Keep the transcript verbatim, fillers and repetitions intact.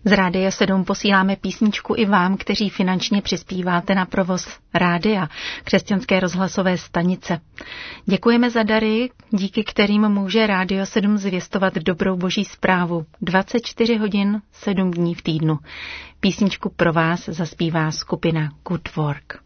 Z Rádia sedm posíláme písničku i vám, kteří finančně přispíváte na provoz rádia, křesťanské rozhlasové stanice. Děkujeme za dary, díky kterým může Rádio sedm zvěstovat dobrou boží zprávu dvacet čtyři hodin, sedm dní v týdnu. Písničku pro vás zaspívá skupina Good Work.